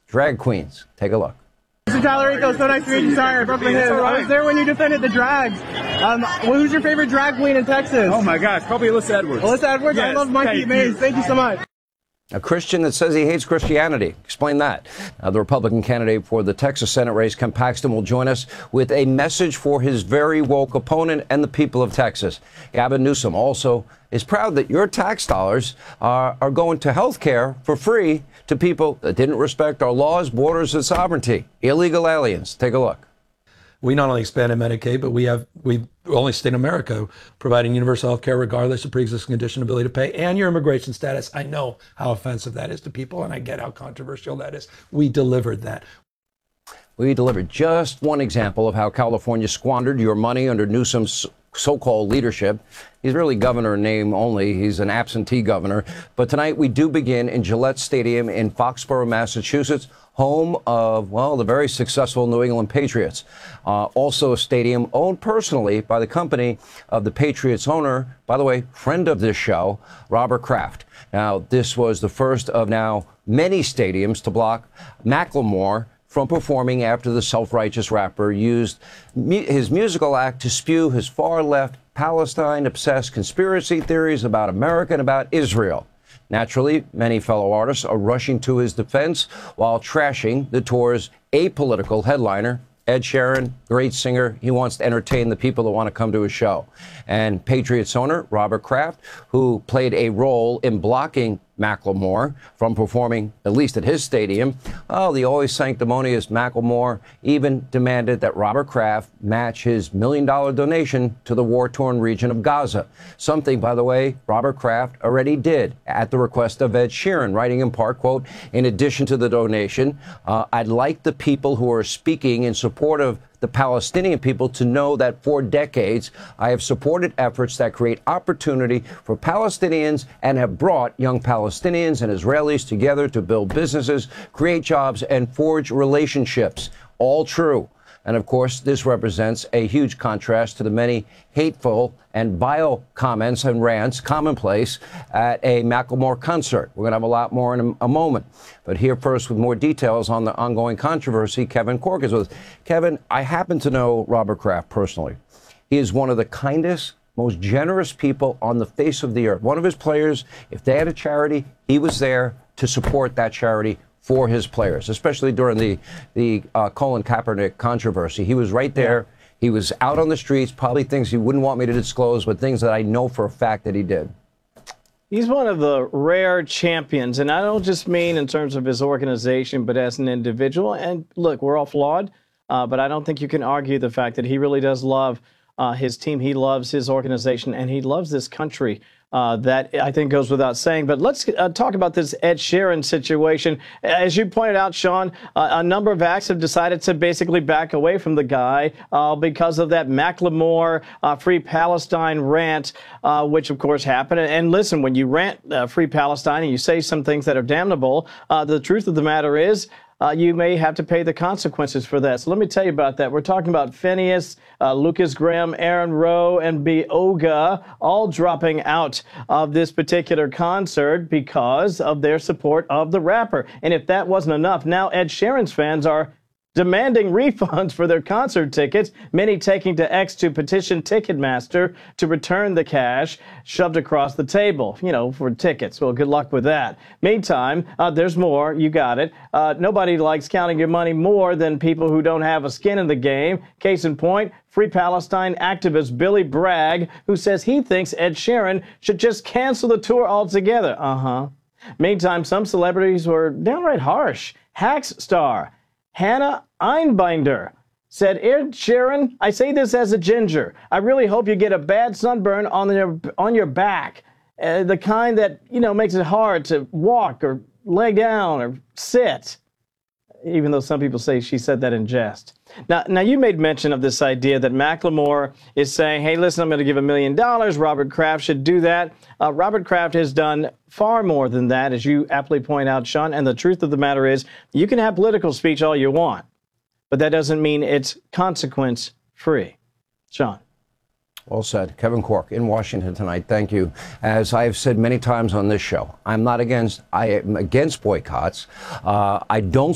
drag queens. Take a look. Mr. Tallarico, so nice to meet you. Sorry, I broke my head. I was there when you defended the drags. Who's your favorite drag queen in Texas? Oh, my gosh, probably Alyssa Edwards. Alyssa Edwards? Yes, I love Mikey Mays. Thank you so much. A Christian that says he hates Christianity. Explain that. The Republican candidate for the Texas Senate race, Ken Paxton, will join us with a message for his very woke opponent and the people of Texas. Gavin Newsom also is proud that your tax dollars are going to health care for free to people that didn't respect our laws, borders, and sovereignty. Illegal aliens. Take a look. We not only expanded Medicaid, but we've only state in America providing universal health care regardless of pre-existing condition, ability to pay, and your immigration status. I know how offensive that is to people, and I get how controversial that is. We delivered that. We delivered just one example of how California squandered your money under Newsom's so-called leadership. He's really governor in name only. He's an absentee governor. But tonight we do begin in Gillette Stadium in Foxborough, Massachusetts, home of, well, the very successful New England Patriots. Also a stadium owned personally by the company of the Patriots owner, by the way, friend of this show, Robert Kraft. Now, this was the first of now many stadiums to block Macklemore from performing after the self-righteous rapper used his musical act to spew his far-left, Palestine-obsessed conspiracy theories about America and about Israel. Naturally, many fellow artists are rushing to his defense while trashing the tour's apolitical headliner, Ed Sheeran, great singer. He wants to entertain the people that want to come to his show. And Patriots owner Robert Kraft, who played a role in blocking Macklemore from performing, at least at his stadium. Oh, the always sanctimonious Macklemore even demanded that Robert Kraft match his $1 million donation to the war-torn region of Gaza. Something, by the way, Robert Kraft already did at the request of Ed Sheeran, writing in part, quote, in addition to the donation, I'd like the people who are speaking in support of the Palestinian people to know that for decades I have supported efforts that create opportunity for Palestinians and have brought young Palestinians and Israelis together to build businesses, create jobs, and forge relationships. All true. And of course, this represents a huge contrast to the many hateful and vile comments and rants commonplace at a Macklemore concert. We're going to have a lot more in a moment. But here first with more details on the ongoing controversy, Kevin Corke is with us. Kevin, I happen to know Robert Kraft personally. He is one of the kindest, most generous people on the face of the earth. One of his players, if they had a charity, he was there to support that charity for his players, especially during the Colin Kaepernick controversy. He was right there. Yeah. He was out on the streets, probably things he wouldn't want me to disclose, but things that I know for a fact that he did. He's one of the rare champions, and I don't just mean in terms of his organization, but as an individual. And look, we're all flawed, but I don't think you can argue the fact that he really does love his team. He loves his organization, and he loves this country. That I think goes without saying. But let's talk about this Ed Sheeran situation. As you pointed out, Sean, a number of acts have decided to basically back away from the guy because of that Macklemore Free Palestine rant, which of course happened. And listen, when you rant Free Palestine and you say some things that are damnable, the truth of the matter is you may have to pay the consequences for that. So let me tell you about that. We're talking about Phineas, Lucas Graham, Aaron Rowe, and Bioga all dropping out of this particular concert because of their support of the rapper. And if that wasn't enough, now Ed Sheeran's fans are demanding refunds for their concert tickets, many taking to X to petition Ticketmaster to return the cash shoved across the table, for tickets. Well, good luck with that. Meantime, there's more. You got it. Nobody likes counting your money more than people who don't have a skin in the game. Case in point, Free Palestine activist Billy Bragg, who says he thinks Ed Sheeran should just cancel the tour altogether. Meantime, some celebrities were downright harsh. Hacks star Hannah Einbinder said, Ed Sheeran, I say this as a ginger. I really hope you get a bad sunburn on your back, the kind that, makes it hard to walk or lay down or sit, even though some people say she said that in jest. Now you made mention of this idea that Macklemore is saying, hey, listen, I'm going to give $1 million. Robert Kraft should do that. Robert Kraft has done far more than that, as you aptly point out, Sean. And the truth of the matter is, you can have political speech all you want, but that doesn't mean it's consequence-free. Sean. Well said. Kevin Corke in Washington tonight. Thank you. As I have said many times on this show, I am against boycotts. I don't